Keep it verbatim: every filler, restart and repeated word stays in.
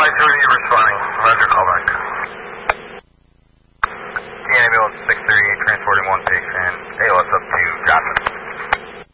advise you you're responding. Roger, call back. The ambulance six thirty-eight transporting one patient. A L S up to